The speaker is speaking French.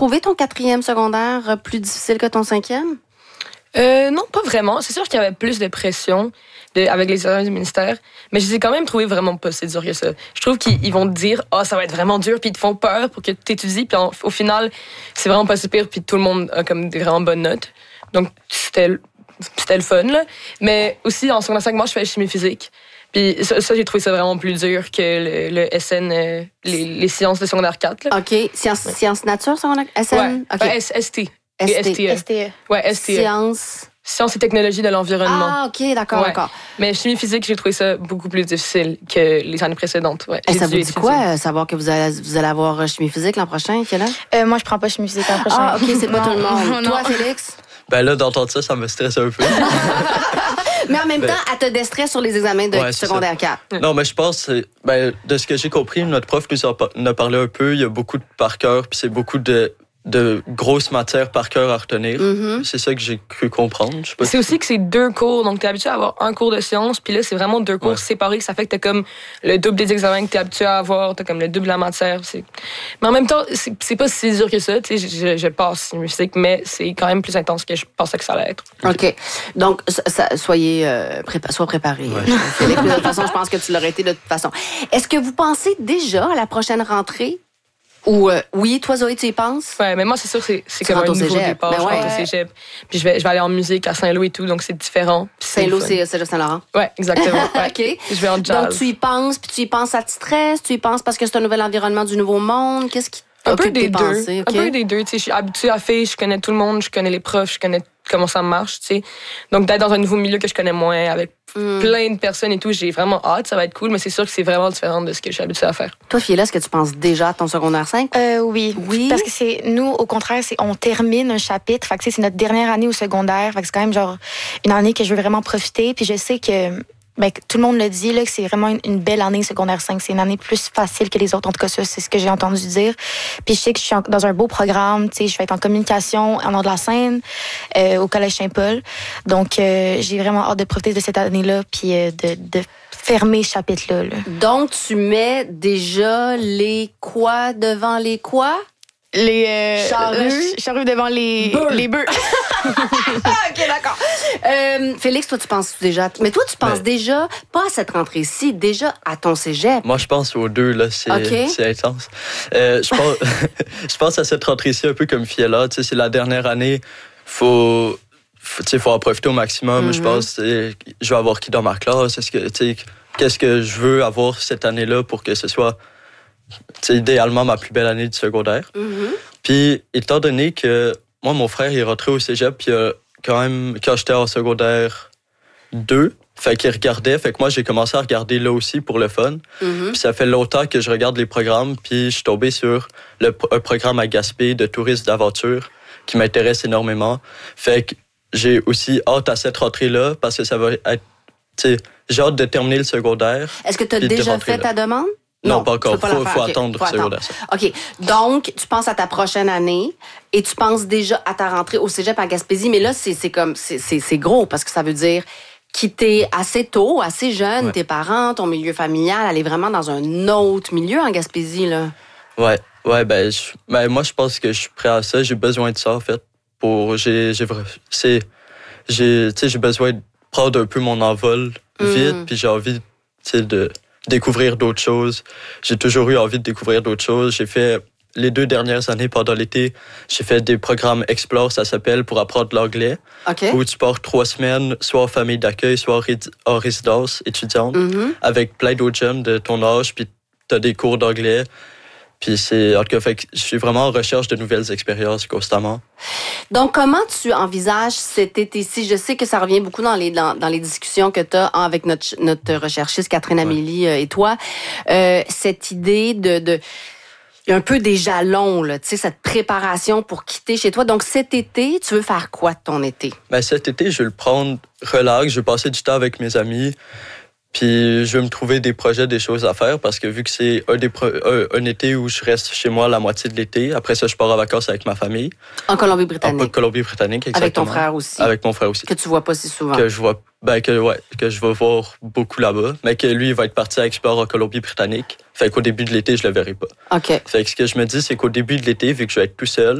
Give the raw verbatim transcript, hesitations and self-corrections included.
trouvé ton quatrième secondaire plus difficile que ton cinquième? Euh, non, pas vraiment. C'est sûr qu'il y avait plus de pression de, avec les examens du ministère, mais je les ai quand même trouvés vraiment pas si dur que ça. Je trouve qu'ils vont te dire « Ah, oh, ça va être vraiment dur », puis ils te font peur pour que tu étudies, puis en, au final, c'est vraiment pas si pire, puis tout le monde a comme des vraiment bonnes notes. Donc, c'était, c'était le fun, là. Mais aussi, en secondaire cinq, moi, je fais chimie physique. Puis ça, ça, j'ai trouvé ça vraiment plus dur que le, le S N, euh, les, les sciences de secondaire quatre. Là. OK. Sciences ouais. Sciences nature, secondaire S N? Ouais. Okay. Ouais, S- ST. S T E. S T E. Ouais, S T E. Sciences... Sciences et technologies de l'environnement. Ah, OK, d'accord, ouais. d'accord. Mais chimie physique, j'ai trouvé ça beaucoup plus difficile que les années précédentes. Ouais. Et ça vous dit quoi, euh, savoir que vous allez, vous allez avoir chimie physique l'an prochain, quelle heure? Euh, moi, je prends pas chimie physique l'an prochain. Ah, OK, c'est pas tout le monde. Non. Toi, Félix? Ben là, d'entendre ça, ça me stresse un peu. Mais en même ben, temps, elle te déstresse sur les examens de ouais, secondaire quatre. Non, mais je pense, ben, de ce que j'ai compris, notre prof nous en a parlé un peu. Il y a beaucoup de par cœur, puis c'est beaucoup de... de grosses matières par cœur à retenir. Mm-hmm. C'est ça que j'ai cru comprendre. Je sais pas c'est si... aussi que c'est deux cours. Donc, t'es habitué à avoir un cours de sciences, puis là, c'est vraiment deux cours ouais. séparés. Ça fait que t'as comme le double des examens que t'es habitué à avoir. T'as comme le double de la matière. C'est... Mais en même temps, c'est, c'est pas si dur que ça. Tu sais, je, je passe musique, mais c'est quand même plus intense que je pensais que ça allait être. OK. Donc, ça, soyez euh, prépa- sois préparés. Ouais. Félix, de toute façon, je pense que tu l'aurais été de toute façon. Est-ce que vous pensez déjà à la prochaine rentrée? Ou euh, oui, toi Zoé, tu y penses? Ouais, mais moi c'est sûr c'est c'est comme un nouveau cégep. départ. Ben je ouais. rentre au cégep. Puis je vais je vais aller en musique à Saint-Lô et tout, donc c'est différent. Saint-Lô, c'est Cégep Saint-Laurent. Ouais, exactement. Ouais. OK. Je vais en jazz. Donc tu y penses, puis tu y penses, ça te stresse, tu y penses parce que c'est un nouvel environnement du nouveau monde. Qu'est-ce qui un peu des deux. Pensées, okay? Un peu des deux. Tu sais, je suis habituée à faire, je connais tout le monde, je connais les profs, je connais comment ça marche, tu sais. Donc d'être dans un nouveau milieu que je connais moins, avec mm. plein de personnes et tout, j'ai vraiment hâte, ça va être cool, mais c'est sûr que c'est vraiment différent de ce que je suis habituée à faire. Toi, Fiela, est-ce que tu penses déjà à ton secondaire cinq? Euh, oui. Oui. Parce que c'est nous, au contraire, c'est on termine un chapitre. Fait que c'est notre dernière année au secondaire. Fait que c'est quand même genre une année que je veux vraiment profiter. Puis je sais que ben, tout le monde le dit, là, que c'est vraiment une, une belle année secondaire cinq. C'est une année plus facile que les autres. En tout cas, ça, c'est ce que j'ai entendu dire. Puis je sais que je suis en, dans un beau programme. Tu sais, je vais être en communication en nord de la Seine, euh, au Collège Saint-Paul. Donc, euh, j'ai vraiment hâte de profiter de cette année-là puis euh, de, de fermer ce chapitre-là. Là. Donc, tu mets déjà les quoi devant les quoi? Les euh, charrues. Charrues devant les bœufs. Les bœufs. OK, d'accord. Euh, Félix, toi, tu penses déjà... Mais toi, tu penses mais... déjà, pas à cette rentrée-ci, déjà à ton cégep. Moi, je pense aux deux, là. C'est, okay. c'est intense. Euh, je, pense, je pense à cette rentrée-ci un peu comme Fiela. Tu sais, c'est la dernière année. Faut... Il faut en profiter au maximum. Mm-hmm. Je pense, je vais avoir qui dans ma classe? Est-ce que, qu'est-ce que je veux avoir cette année-là pour que ce soit... C'est idéalement ma plus belle année du secondaire. Mm-hmm. Puis, étant donné que moi, mon frère, il est rentré au cégep, puis euh, quand même, quand j'étais en secondaire deux, fait qu'il regardait, fait que moi, j'ai commencé à regarder là aussi pour le fun. Mm-hmm. Puis ça fait longtemps que je regarde les programmes, puis je suis tombé sur le, un programme à Gaspé de tourisme d'aventure qui m'intéresse énormément. Fait que j'ai aussi hâte à cette rentrée-là, parce que ça va être, tu sais, j'ai hâte de terminer le secondaire. Est-ce que tu as déjà fait là. ta demande? Non, non, pas encore. Il faut, faut okay. attendre faut le secondaire. OK. Donc, tu penses à ta prochaine année et tu penses déjà à ta rentrée au cégep à Gaspésie. Mais là, c'est, c'est comme c'est, c'est, c'est gros parce que ça veut dire quitter assez tôt, assez jeune, ouais. tes parents, ton milieu familial, aller vraiment dans un autre milieu en Gaspésie, là. Ouais, ouais, ben, je, ben moi, je pense que je suis prêt à ça. J'ai besoin de ça, en fait. Pour, j'ai, j'ai, c'est, j'ai, tu sais, j'ai besoin de prendre un peu mon envol vite, mm. puis j'ai envie, tu sais, de découvrir d'autres choses. J'ai toujours eu envie de découvrir d'autres choses. J'ai fait, les deux dernières années, pendant l'été, j'ai fait des programmes Explore, ça s'appelle, pour apprendre l'anglais. Okay. Où tu pars trois semaines, soit en famille d'accueil, soit en résidence étudiante, mm-hmm. avec plein d'autres jeunes de ton âge, puis tu as des cours d'anglais. Puis c'est, en tout cas, fait que je suis vraiment en recherche de nouvelles expériences constamment. Donc, comment tu envisages cet été-ci? Je sais que ça revient beaucoup dans les, dans, dans les discussions que tu as avec notre, notre recherchiste Catherine ouais. Amélie et toi. Euh, cette idée de, de un peu des jalons, là, tu sais, cette préparation pour quitter chez toi. Donc, cet été, tu veux faire quoi de ton été? Ben, cet été, je vais le prendre relax. Je vais passer du temps avec mes amis. Puis je vais me trouver des projets, des choses à faire parce que vu que c'est un, des pro- un, un été où je reste chez moi la moitié de l'été, après ça, je pars en vacances avec ma famille. En Colombie-Britannique? En Colombie-Britannique, exactement. Avec ton frère aussi? Avec mon frère aussi. Que tu vois pas si souvent? Que je vois, ben que, ouais, que je vais voir beaucoup là-bas, mais que lui, il va être parti à explorer en Colombie-Britannique. Fait qu'au début de l'été, je le verrai pas. OK. Fait que ce que je me dis, c'est qu'au début de l'été, vu que je vais être tout seul,